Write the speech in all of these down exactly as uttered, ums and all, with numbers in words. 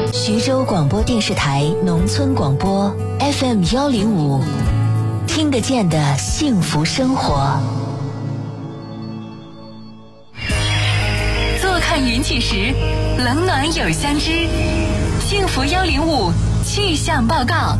徐州广播电视台农村广播 F M 幺零五，听得见的幸福生活。 坐看云起时，冷暖有相知。幸福幺零五气象报告。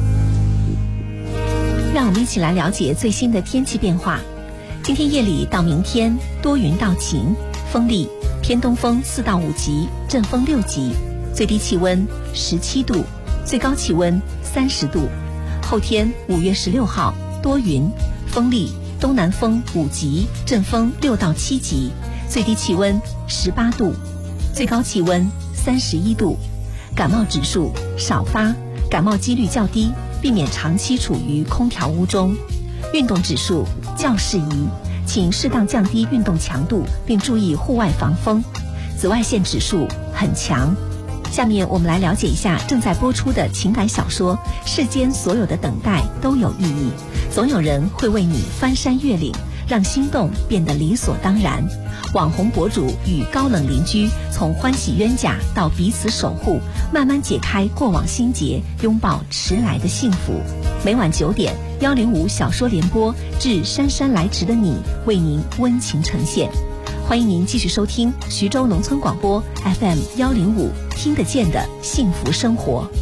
让我们一起来了解最新的天气变化。今天夜里到明天多云到晴，风力偏东风四到五级，阵风六级，最低气温十七度，最高气温三十度。后天五月十六号多云，风力东南风五级，阵风六到七级，最低气温十八度，最高气温三十一度。感冒指数少发，感冒几率较低，避免长期处于空调屋中。运动指数较适宜，请适当降低运动强度，并注意户外防风。紫外线指数很强。下面我们来了解一下正在播出的情感小说《世间所有的等待都有意义》，总有人会为你翻山越岭，让心动变得理所当然。网红博主与高冷邻居从欢喜冤家到彼此守护，慢慢解开过往心结，拥抱迟来的幸福。每晚九点，幺零五小说联播致姗姗来迟的你，为您温情呈现。欢迎您继续收听徐州农村广播 F M 幺零五，听得见的幸福生活。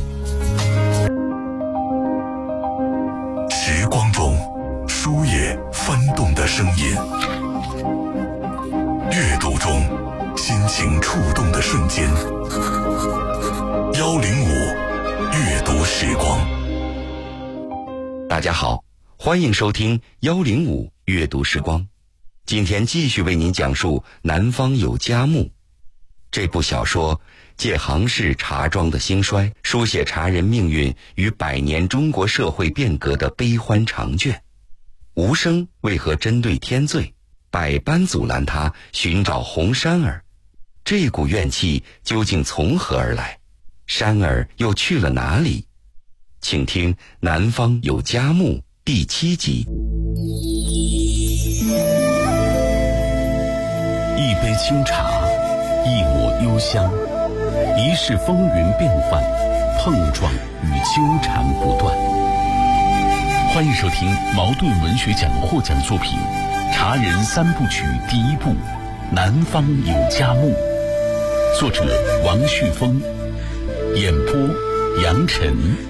时光中书页翻动的声音，阅读中心情触动的瞬间。幺零五阅读时光。 大家好，欢迎收听幺零五阅读时光。今天继续为您讲述《南方有佳木》这部小说，借杭氏茶庄的兴衰，书写茶人命运与百年中国社会变革的悲欢长卷。无声为何针对天罪，百般阻拦他寻找红珊儿？这股怨气究竟从何而来？珊儿又去了哪里？请听《南方有佳木》第七集。 一杯清茶，一抹幽香，一世风云变幻，碰撞与纠缠不断。欢迎收听茅盾文学奖获奖作品《茶人三部曲》第一部《南方有佳木》，作者王旭峰，演播杨晨。